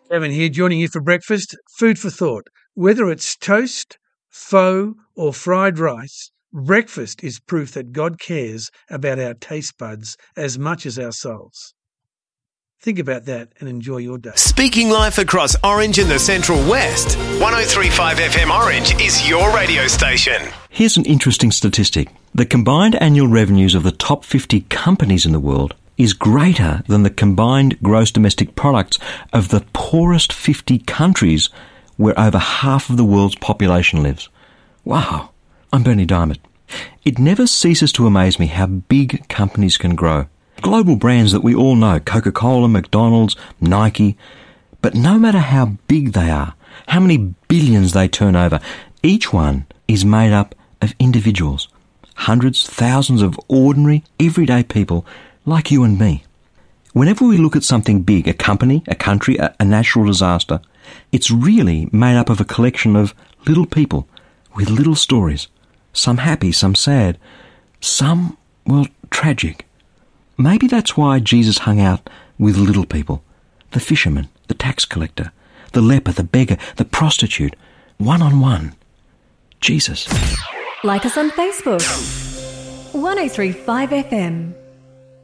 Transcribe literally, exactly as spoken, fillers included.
Kevin here, joining you for breakfast. Food for thought. Whether it's toast, pho, or fried rice, breakfast is proof that God cares about our taste buds as much as our souls. Think about that and enjoy your day. Speaking life across Orange and the Central West, one oh three point five F M Orange is your radio station. Here's an interesting statistic. The combined annual revenues of the top fifty companies in the world is greater than the combined gross domestic products of the poorest fifty countries where over half of the world's population lives. Wow. I'm Bernie Diamond. It never ceases to amaze me how big companies can grow. Global brands that we all know, Coca-Cola, McDonald's, Nike. But no matter how big they are, how many billions they turn over, each one is made up of individuals. Hundreds, thousands of ordinary, everyday people like you and me. Whenever we look at something big, a company, a country, a, a natural disaster, it's really made up of a collection of little people with little stories. Some happy, some sad, some, well, tragic. Maybe that's why Jesus hung out with little people. The fisherman, the tax collector, the leper, the beggar, the prostitute. One-on-one. Jesus. Like us on Facebook. one oh three point five F M.